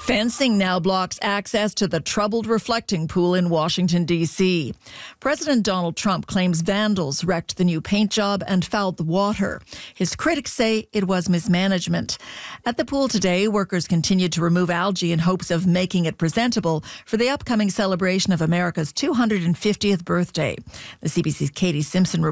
Fencing now blocks access to the troubled reflecting pool in Washington, D.C. President Donald Trump claims vandals wrecked the new paint job and fouled the water. His critics say it was mismanagement. At the pool today, workers continued to remove algae in hopes of making it presentable for the upcoming celebration of America's 250th birthday. The CBC's Katie Simpson